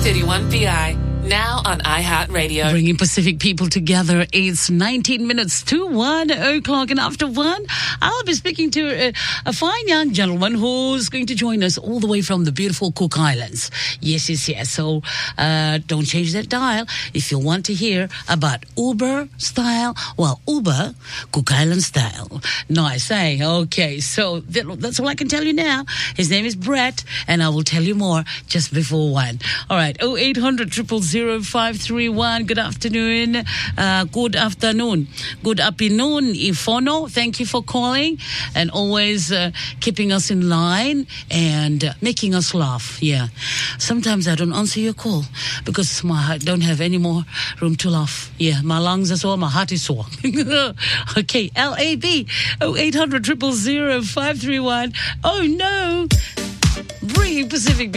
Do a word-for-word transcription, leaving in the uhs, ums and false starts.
thirty-one B I. Now on iHeartRadio. Bringing Pacific people together. It's nineteen minutes to one o'clock. And after one, I'll be speaking to a, a fine young gentleman who's going to join us all the way from the beautiful Cook Islands. Yes, yes, yes. So uh, don't change that dial. If you want to hear about Uber style, well, Uber, Cook Island style. Nice, eh? Okay, so that's all I can tell you now. His name is Brett, and I will tell you more just before one. All right, oh eight hundred, zero zero five three one. Good afternoon. Uh, good afternoon. Good afternoon, Ifono. Thank you for calling and always uh, keeping us in line and uh, making us laugh. Yeah. Sometimes I don't answer your call because my heart don't have any more room to laugh. Yeah, my lungs are sore, my heart is sore. Okay, L A B, oh eight hundred, zero zero five three one. Oh no. Bringing Pacific